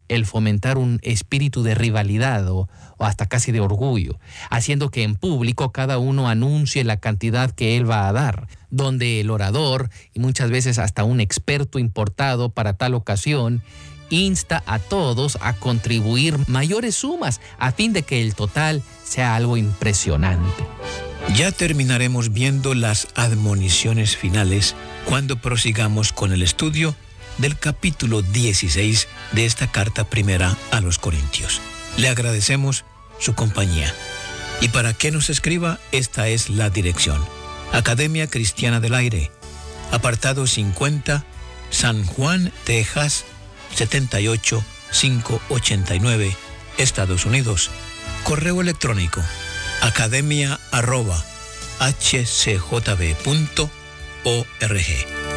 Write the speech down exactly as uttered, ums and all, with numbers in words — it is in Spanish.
el fomentar un espíritu de rivalidad o, o hasta casi de orgullo, haciendo que en público cada uno anuncie la cantidad que él va a dar, donde el orador, y muchas veces hasta un experto importado para tal ocasión, insta a todos a contribuir mayores sumas a fin de que el total sea algo impresionante. Ya terminaremos viendo las admoniciones finales cuando prosigamos con el estudio del capítulo dieciséis de esta carta primera a los Corintios. Le agradecemos su compañía. Y para que nos escriba, esta es la dirección: Academia Cristiana del Aire, apartado cincuenta, San Juan, Texas, setenta y ocho mil quinientos ochenta y nueve, Estados Unidos. Correo electrónico: academia arroba h c j b punto org.